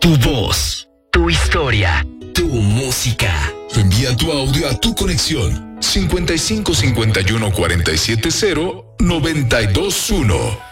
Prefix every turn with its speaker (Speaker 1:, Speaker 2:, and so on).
Speaker 1: Tu voz, tu historia, tu música.
Speaker 2: Envía tu audio a Tu Conexión 55 51 47 0 92 1.